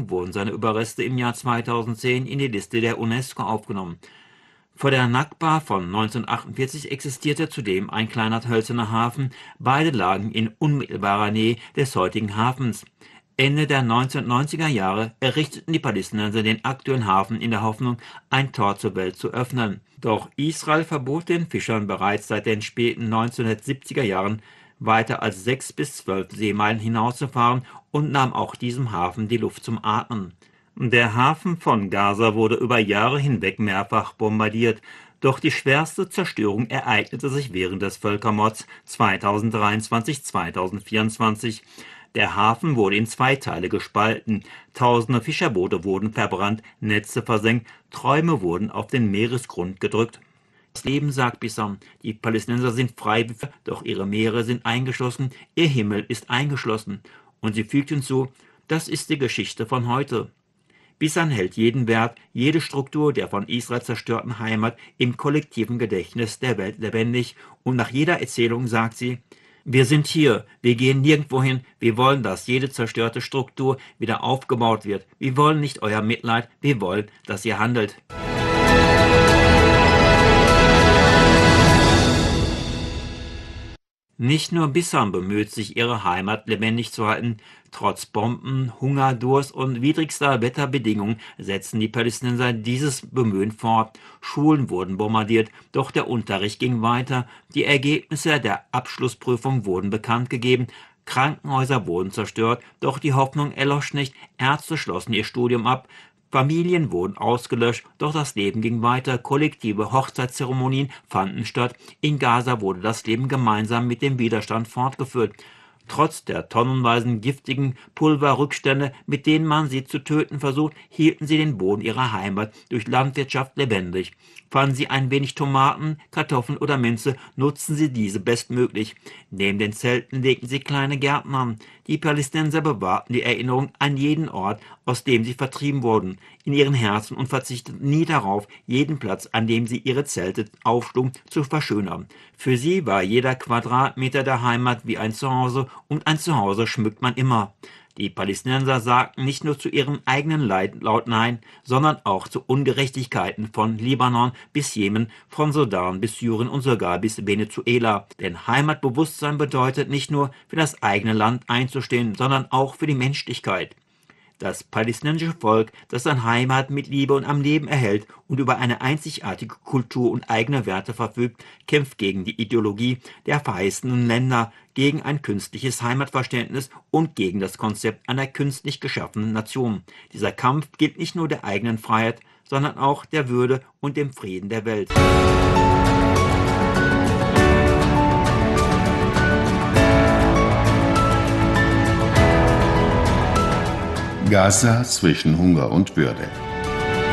wurden seine Überreste im Jahr 2010 in die Liste der UNESCO aufgenommen. Vor der Nakba von 1948 existierte zudem ein kleiner hölzerner Hafen, beide lagen in unmittelbarer Nähe des heutigen Hafens. Ende der 1990er Jahre errichteten die Palästinenser den aktuellen Hafen in der Hoffnung, ein Tor zur Welt zu öffnen. Doch Israel verbot den Fischern bereits seit den späten 1970er Jahren, weiter als 6 bis 12 Seemeilen hinauszufahren und nahm auch diesem Hafen die Luft zum Atmen. Der Hafen von Gaza wurde über Jahre hinweg mehrfach bombardiert, doch die schwerste Zerstörung ereignete sich während des Völkermords 2023/2024. Der Hafen wurde in 2 Teile gespalten, tausende Fischerboote wurden verbrannt, Netze versenkt, Träume wurden auf den Meeresgrund gedrückt. Das Leben, sagt Bissam, die Palästinenser sind frei, doch ihre Meere sind eingeschlossen, ihr Himmel ist eingeschlossen. Und sie fügt hinzu, das ist die Geschichte von heute. Bissam hält jeden Wert, jede Struktur der von Israel zerstörten Heimat im kollektiven Gedächtnis der Welt lebendig, und nach jeder Erzählung sagt sie, wir sind hier, wir gehen nirgendwo hin, wir wollen, dass jede zerstörte Struktur wieder aufgebaut wird. Wir wollen nicht euer Mitleid, wir wollen, dass ihr handelt. Nicht nur Bissam bemüht sich, ihre Heimat lebendig zu halten. Trotz Bomben, Hunger, Durst und widrigster Wetterbedingungen setzen die Palästinenser dieses Bemühen fort. Schulen wurden bombardiert, doch der Unterricht ging weiter. Die Ergebnisse der Abschlussprüfung wurden bekannt gegeben. Krankenhäuser wurden zerstört, doch die Hoffnung erlosch nicht. Ärzte schlossen ihr Studium ab. Familien wurden ausgelöscht, doch das Leben ging weiter, kollektive Hochzeitszeremonien fanden statt, in Gaza wurde das Leben gemeinsam mit dem Widerstand fortgeführt. Trotz der tonnenweisen giftigen Pulverrückstände, mit denen man sie zu töten versucht, hielten sie den Boden ihrer Heimat durch Landwirtschaft lebendig. Fanden sie ein wenig Tomaten, Kartoffeln oder Minze, nutzten sie diese bestmöglich. Neben den Zelten legten sie kleine Gärten an. Die Palästinenser bewahrten die Erinnerung an jeden Ort, aus dem sie vertrieben wurden, in ihren Herzen und verzichteten nie darauf, jeden Platz, an dem sie ihre Zelte aufschlugen, zu verschönern. Für sie war jeder Quadratmeter der Heimat wie ein Zuhause, und ein Zuhause schmückt man immer. Die Palästinenser sagten nicht nur zu ihrem eigenen Leid laut Nein, sondern auch zu Ungerechtigkeiten von Libanon bis Jemen, von Sudan bis Syrien und sogar bis Venezuela. Denn Heimatbewusstsein bedeutet nicht nur für das eigene Land einzustehen, sondern auch für die Menschlichkeit. Das palästinensische Volk, das seine Heimat mit Liebe und am Leben erhält und über eine einzigartige Kultur und eigene Werte verfügt, kämpft gegen die Ideologie der verheißenen Länder, gegen ein künstliches Heimatverständnis und gegen das Konzept einer künstlich geschaffenen Nation. Dieser Kampf gilt nicht nur der eigenen Freiheit, sondern auch der Würde und dem Frieden der Welt. Gaza zwischen Hunger und Würde.